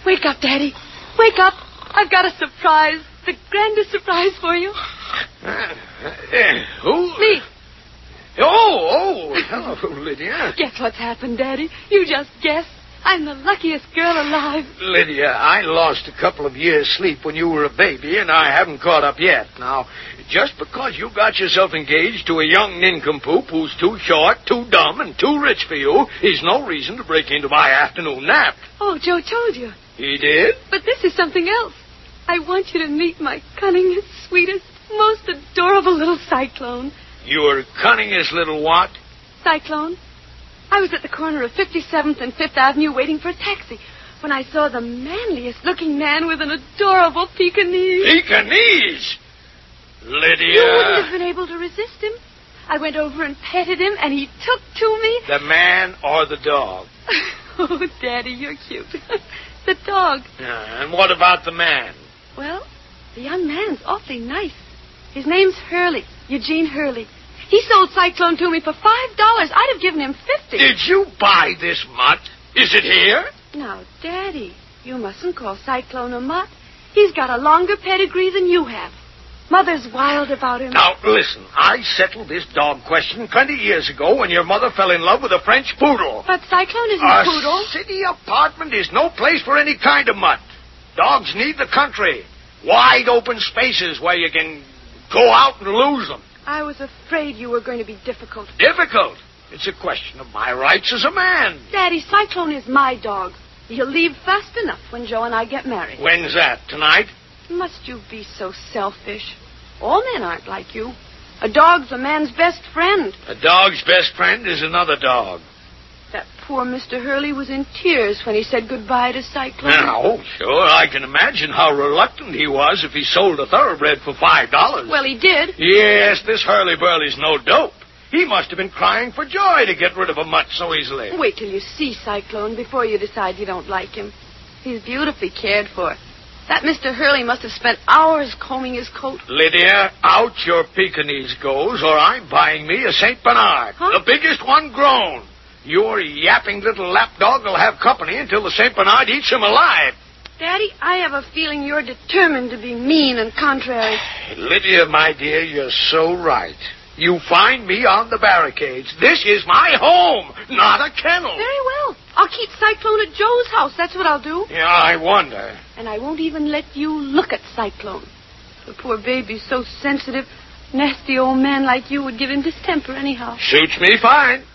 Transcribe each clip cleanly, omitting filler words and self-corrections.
Wake up, Daddy. Wake up. I've got a surprise. The grandest surprise for you. Who? Me. Oh, hello, Lydia. Guess what's happened, Daddy? You just guess. I'm the luckiest girl alive. Lydia, I lost a couple of years' sleep when you were a baby, and I haven't caught up yet. Now, just because you got yourself engaged to a young nincompoop who's too short, too dumb, and too rich for you is no reason to break into my afternoon nap. Oh, Joe told you. He did? But this is something else. I want you to meet my cunningest, sweetest, most adorable little Cyclone. Your cunningest little what? Cyclone. I was at the corner of 57th and 5th Avenue waiting for a taxi when I saw the manliest-looking man with an adorable Pekingese. Pekingese? Lydia. You wouldn't have been able to resist him. I went over and petted him, and he took to me. The man or the dog? Oh, Daddy, you're cute. The dog. And what about the man? Well, the young man's awfully nice. His name's Hurley, Eugene Hurley. He sold Cyclone to me for $5. I'd have given him $50. Did you buy this mutt? Is it here? Now, Daddy, you mustn't call Cyclone a mutt. He's got a longer pedigree than you have. Mother's wild about him. Now, listen, I settled this dog question 20 years ago when your mother fell in love with a French poodle. But Cyclone isn't a poodle. A city apartment is no place for any kind of mutt. Dogs need the country. Wide open spaces where you can go out and lose them. I was afraid you were going to be difficult. Difficult? It's a question of my rights as a man. Daddy, Cyclone is my dog. He'll leave fast enough when Joe and I get married. When's that? Tonight? Must you be so selfish? All men aren't like you. A dog's a man's best friend. A dog's best friend is another dog. That poor Mr. Hurley was in tears when he said goodbye to Cyclone. Now, sure, I can imagine how reluctant he was if he sold a thoroughbred for $5. Well, he did. Yes, this Hurley-Burley's no dope. He must have been crying for joy to get rid of a mutt so easily. Wait till you see Cyclone before you decide you don't like him. He's beautifully cared for. That Mr. Hurley must have spent hours combing his coat. Lydia, out your Pekingese goes, or I'm buying me a St. Bernard. Huh? The biggest one grown. Your yapping little lapdog will have company until the St. Bernard eats him alive. Daddy, I have a feeling you're determined to be mean and contrary. Lydia, my dear, you're so right. You find me on the barricades. This is my home, not a kennel. Very well. I'll keep Cyclone at Joe's house. That's what I'll do. Yeah, I wonder. And I won't even let you look at Cyclone. The poor baby's so sensitive. Nasty old man like you would give him distemper anyhow. Suits me fine.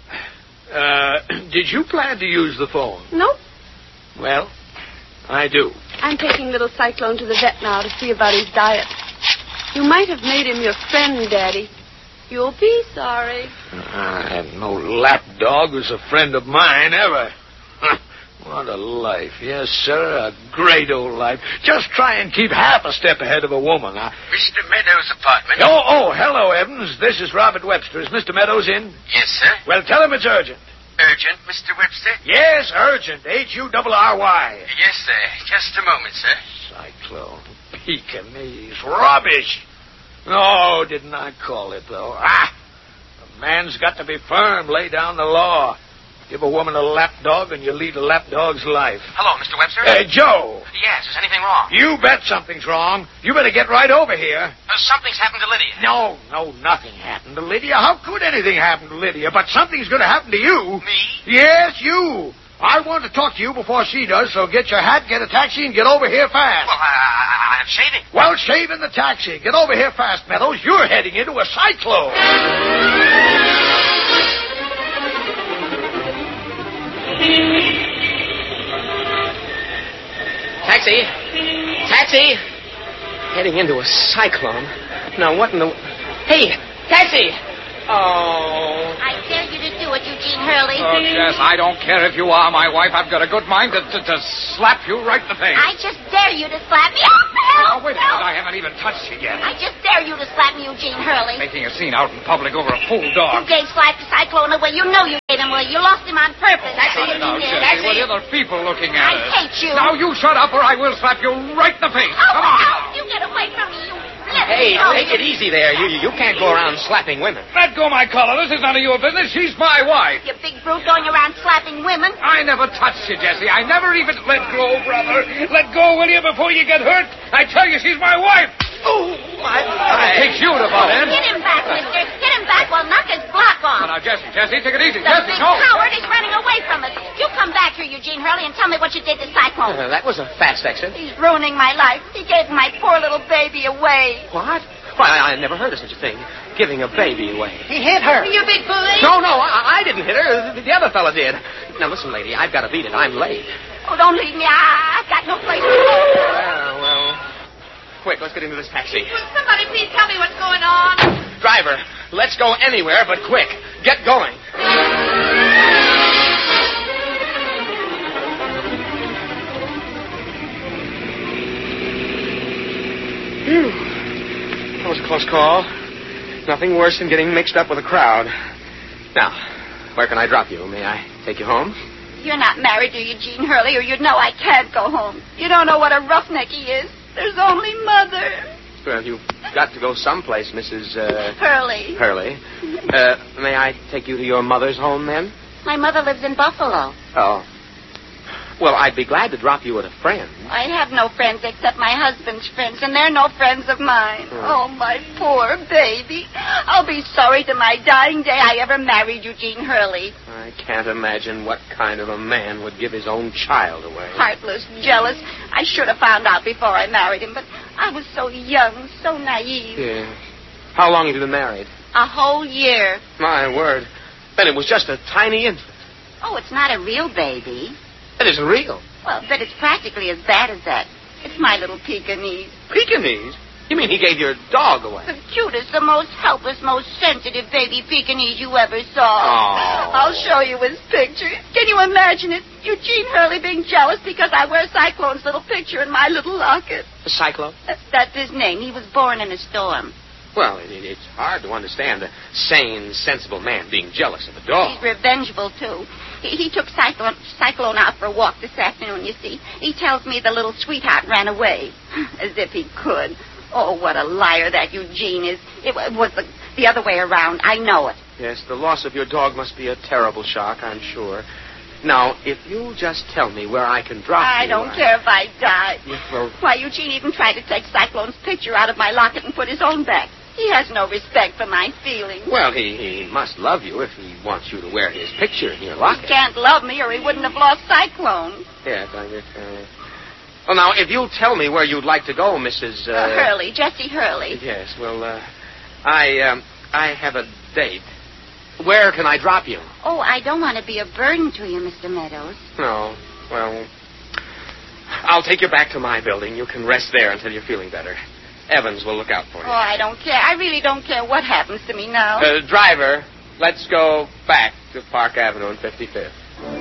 Did you plan to use the phone? Nope. Well, I do. I'm taking little Cyclone to the vet now to see about his diet. You might have made him your friend, Daddy. You'll be sorry. I have no lapdog who's a friend of mine ever. What a life. Yes, sir, a great old life. Just try and keep half a step ahead of a woman. Mr. Meadows' apartment. Oh, hello, Evans. This is Robert Webster. Is Mr. Meadows in? Yes, sir. Well, tell him it's urgent. Urgent, Mr. Webster? Yes, urgent. H-U-R-R-Y. Yes, sir. Just a moment, sir. Cyclone. Pekingese. Rubbish. Oh, didn't I call it, though? A man's got to be firm, lay down the law. Give a woman a lapdog and you lead a lapdog's life. Hello, Mr. Webster? Joe. Yes, is anything wrong? You bet something's wrong. You better get right over here. Something's happened to Lydia. No, nothing happened to Lydia. How could anything happen to Lydia? But something's going to happen to you. Me? Yes, you. I want to talk to you before she does, so get your hat, get a taxi, and get over here fast. Well, I'm shaving. Well, shave in the taxi. Get over here fast, Meadows. You're heading into a cyclone. Taxi! Taxi! Heading into a cyclone. Now, what in the... Hey, taxi! Oh. I dare you to do it, Eugene Hurley. Oh, Jess, I don't care if you are my wife. I've got a good mind to slap you right in the face. I just dare you to slap me. Oh, wait a minute. I haven't even touched you yet. I just dare you to slap me, Eugene Hurley. Making a scene out in public over a fool dog. You gave Slap to Cyclone away. You know you gave him away. You lost him on purpose. That's what you Now, did. Jessie, with other people looking at us. I hate you. Now, you shut up or I will slap you right in the face. Oh, Come on. no, you get away from me, you little Hey, take it easy there. You can't go around slapping women. Let go my collar. This is none of your business. She's my wife. You big brute going around slapping women. I never touched you, Jesse. I never even... Let go, brother. Let go, will you, before you get hurt? I tell you, she's my wife. Oh, I'll take you to butt end. Hit him back, mister. Hit him back. We'll knock his block off. Now, Jesse, take it easy. The Jesse, big no. coward is running away from us. You come back here, Eugene Hurley, and tell me what you did to Cyclone. That was a fast exit. He's ruining my life. He gave my poor little baby away. What? Why, I never heard of such a thing. Giving a baby away. He hit her. You big bully. No, I didn't hit her. The other fella did. Now, listen, lady, I've got to beat it. I'm late. Oh, don't leave me. I've got no place to go. Well. Quick, let's get into this taxi. Will somebody please tell me what's going on? Driver, let's go anywhere, but quick. Get going. Phew. That was a close call. Nothing worse than getting mixed up with a crowd. Now, where can I drop you? May I take you home? You're not married to Eugene Hurley, or you'd know I can't go home. You don't know what a roughneck he is. There's only Mother. Well, you've got to go someplace, Mrs. Hurley. May I take you to your mother's home, then? My mother lives in Buffalo. Oh. Well, I'd be glad to drop you at a friend. I have no friends except my husband's friends, and they're no friends of mine. Oh, my poor baby. I'll be sorry to my dying day I ever married Eugene Hurley. I can't imagine what kind of a man would give his own child away. Heartless, jealous. I should have found out before I married him, but I was so young, so naive. Yeah. How long have you been married? A whole year. My word. Then it was just a tiny infant. Oh, it's not a real baby. It isn't real. Well, but it's practically as bad as that. It's my little Pekingese. Pekingese? You mean he gave your dog away? The cutest, the most helpless, most sensitive baby Pekingese you ever saw. Oh. I'll show you his picture. Can you imagine it? Eugene Hurley being jealous because I wear Cyclone's little picture in my little locket. The Cyclone? That's his name. He was born in a storm. Well, it's hard to understand a sane, sensible man being jealous of a dog. He's revengeful, too. He took Cyclone out for a walk this afternoon, you see. He tells me the little sweetheart ran away. As if he could. Oh, what a liar that Eugene is. It was the other way around. I know it. Yes, the loss of your dog must be a terrible shock, I'm sure. Now, if you'll just tell me where I can drop you... I don't care if I die. Well... Why, Eugene even tried to take Cyclone's picture out of my locket and put his own back. He has no respect for my feelings. Well, he must love you if he wants you to wear his picture in your locket. He can't love me or he wouldn't have lost Cyclone. Yes, I guess... Well, now, if you'll tell me where you'd like to go, Mrs... Hurley, Jessie Hurley. Yes, well, I have a date. Where can I drop you? Oh, I don't want to be a burden to you, Mr. Meadows. No, well, I'll take you back to my building. You can rest there until you're feeling better. Evans will look out for you. Oh, I don't care. I really don't care what happens to me now. Driver, let's go back to Park Avenue and 55th.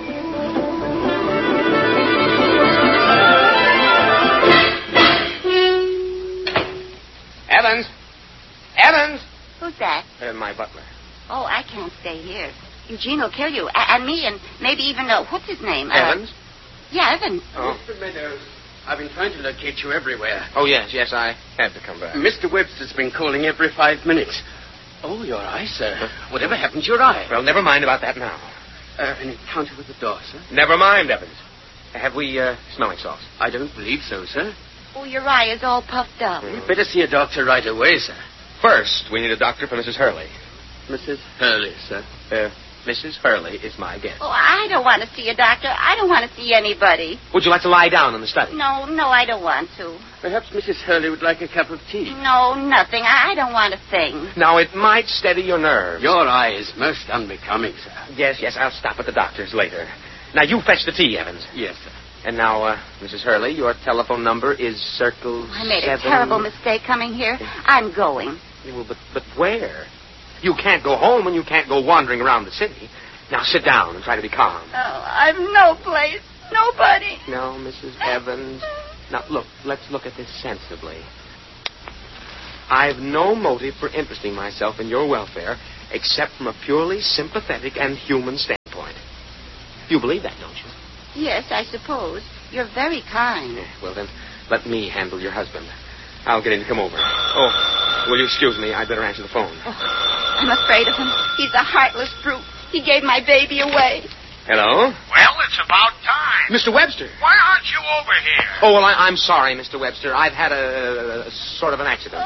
Evans! Who's that? My butler. Oh, I can't stay here. Eugene will kill you. And me, and maybe even, what's his name? Evans? Yeah, Evans. Oh. Mr. Meadows, I've been trying to locate you everywhere. Oh, yes, I had to come back. Mr. Webster's been calling every 5 minutes. Oh, your eye, sir. Whatever happened to your eye? Well, never mind about that now. An encounter with the door, sir? Never mind, Evans. Have we smelling salts? I don't believe so, sir. Oh, your eye is all puffed up. You'd better see a doctor right away, sir. First, we need a doctor for Mrs. Hurley. Mrs. Hurley, sir. Mrs. Hurley is my guest. Oh, I don't want to see a doctor. I don't want to see anybody. Would you like to lie down in the study? No, I don't want to. Perhaps Mrs. Hurley would like a cup of tea. No, nothing. I don't want a thing. Now, it might steady your nerves. Your eye is most unbecoming, sir. Yes, I'll stop at the doctor's later. Now, you fetch the tea, Evans. Yes, sir. And now, Mrs. Hurley, your telephone number is circle I made 7... a terrible mistake coming here. I'm going. Well, but where? You can't go home and you can't go wandering around the city. Now, sit down and try to be calm. Oh, I've no place. Nobody. No, Mrs. Evans. Now, look, let's look at this sensibly. I've no motive for interesting myself in your welfare except from a purely sympathetic and human standpoint. You believe that, don't you? Yes, I suppose. You're very kind. Yeah, well, then, let me handle your husband. I'll get him to come over. Oh, Will you excuse me? I'd better answer the phone. Oh, I'm afraid of him. He's a heartless brute. He gave my baby away. Hello? Well, it's about time. Mr. Webster. Why aren't you over here? Oh, well, I'm sorry, Mr. Webster. I've had a sort of an accident.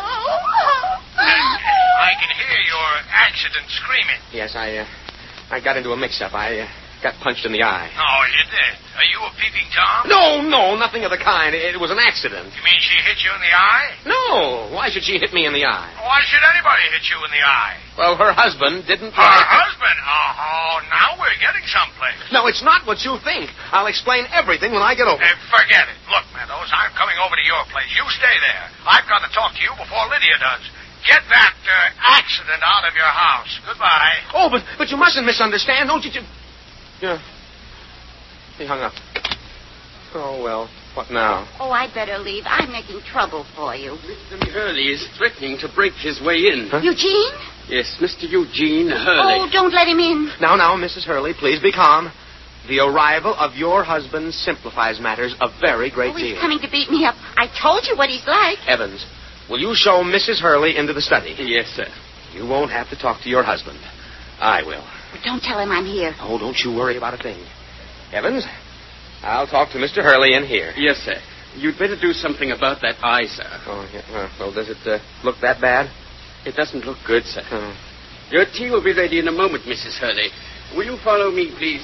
I can hear your accident screaming. Yes, I got into a mix-up. I got punched in the eye. Oh, you did? Are you a peeping Tom? No, nothing of the kind. It was an accident. You mean she hit you in the eye? No. Why should she hit me in the eye? Why should anybody hit you in the eye? Well, her husband didn't... Her husband? Oh, now we're getting someplace. No, it's not what you think. I'll explain everything when I get over. Forget it. Look, Meadows, I'm coming over to your place. You stay there. I've got to talk to you before Lydia does. Get that accident out of your house. Goodbye. Oh, but you mustn't misunderstand. Don't you... Yeah. He hung up. Oh, well, what now? Oh, I'd better leave. I'm making trouble for you. Mr. Hurley is threatening to break his way in. Huh? Eugene? Yes, Mr. Eugene Hurley. Oh, don't let him in. Now, Mrs. Hurley, please be calm. The arrival of your husband simplifies matters a very great He's deal. coming to beat me up. I told you what he's like. Evans, will you show Mrs. Hurley into the study? Yes, sir. You won't have to talk to your husband. I will. But don't tell him I'm here. Oh, don't you worry about a thing. Evans, I'll talk to Mr. Hurley in here. Yes, sir. You'd better do something about that eye, sir. Oh, yeah. Well, does it look that bad? It doesn't look good, sir. Oh. Your tea will be ready in a moment, Mrs. Hurley. Will you follow me, please?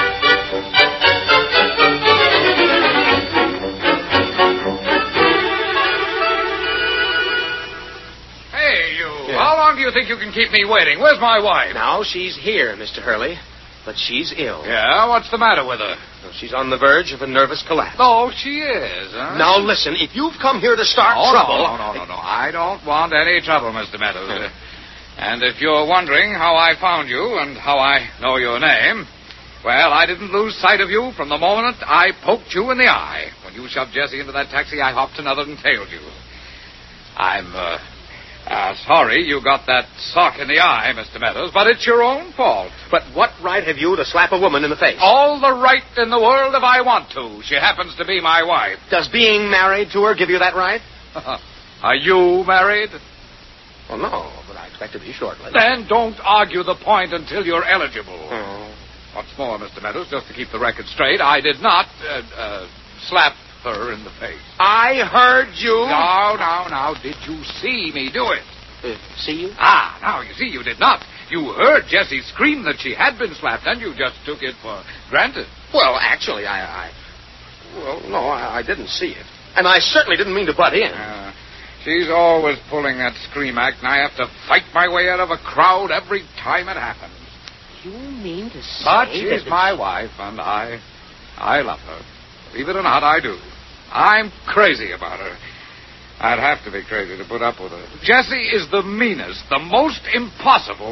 Hey, you. Yeah. How long do you think you can keep me waiting? Where's my wife? Now, she's here, Mr. Hurley, but she's ill. Yeah, what's the matter with her? She's on the verge of a nervous collapse. Oh, she is, huh? Now, listen, if you've come here to start trouble... No. I don't want any trouble, Mr. Meadows. And if you're wondering how I found you and how I know your name, well, I didn't lose sight of you from the moment I poked you in the eye. When you shoved Jessie into that taxi, I hopped another and tailed you. I'm sorry you got that sock in the eye, Mr. Meadows, but it's your own fault. But what right have you to slap a woman in the face? All the right in the world if I want to. She happens to be my wife. Does being married to her give you that right? Are you married? Well, no, but I expect to be shortly. Then don't argue the point until you're eligible. Oh. What's more, Mr. Meadows, just to keep the record straight, I did not slap her in the face. I heard you. Now, did you see me do it? See you? Now, you see, you did not. You heard Jessie scream that she had been slapped, and you just took it for granted. Well, actually, I didn't see it. And I certainly didn't mean to butt in. She's always pulling that scream act, and I have to fight my way out of a crowd every time it happens. You mean to say But she's my wife, and I love her. Believe it or not, I do. I'm crazy about her. I'd have to be crazy to put up with her. Jessie is the meanest, the most impossible,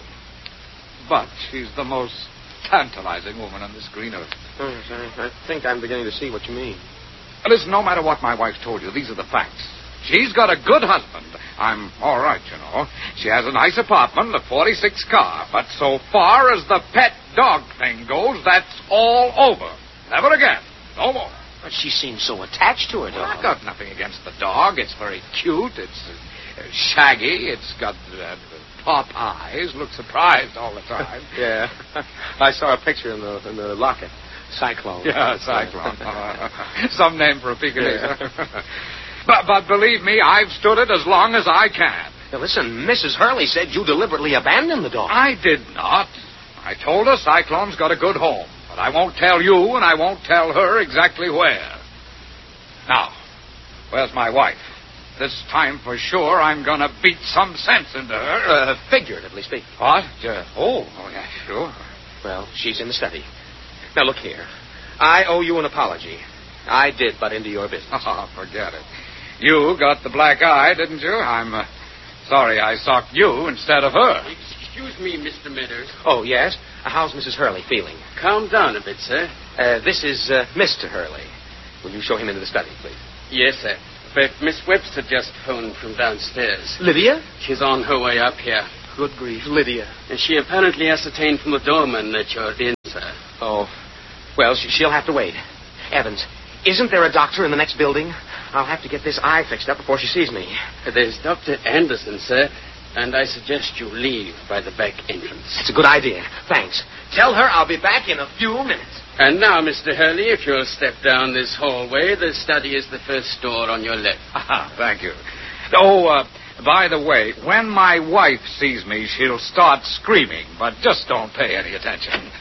but she's the most tantalizing woman on this green earth. I think I'm beginning to see what you mean. Listen, no matter what my wife told you, these are the facts. She's got a good husband. I'm all right, you know. She has a nice apartment, a 46 car. But so far as the pet dog thing goes, that's all over. Never again. No more. But she seems so attached to her dog. Well, I've got nothing against the dog. It's very cute. It's shaggy. It's got pop eyes. Looks surprised all the time. Yeah. I saw a picture in the locket. Cyclone. Yeah, Cyclone. Some name for a Pekingese. Yeah. But believe me, I've stood it as long as I can. Now, listen, Mrs. Hurley said you deliberately abandoned the dog. I did not. I told her Cyclone's got a good home. But I won't tell you, and I won't tell her exactly where. Now, where's my wife? This time for sure I'm going to beat some sense into her. Figuratively speaking. What? Oh, yeah, sure. Well, she's in the study. Now, look here. I owe you an apology. I did butt into your business. Oh, forget it. You got the black eye, didn't you? I'm sorry I socked you instead of her. Excuse me, Mr. Meadows. Oh, yes? How's Mrs. Hurley feeling? Calm down a bit, sir. This is Mr. Hurley. Will you show him into the study, please? Yes, sir. But Miss Webster just phoned from downstairs. Lydia? She's on her way up here. Good grief, Lydia. And she apparently ascertained from the doorman that you're in, sir. Oh, well, she'll have to wait. Evans, isn't there a doctor in the next building? I'll have to get this eye fixed up before she sees me. There's Dr. Anderson, sir, and I suggest you leave by the back entrance. It's a good idea. Thanks. Tell her I'll be back in a few minutes. And now, Mr. Hurley, if you'll step down this hallway, the study is the first door on your left. Thank you. Oh, by the way, when my wife sees me, she'll start screaming, but just don't pay any attention.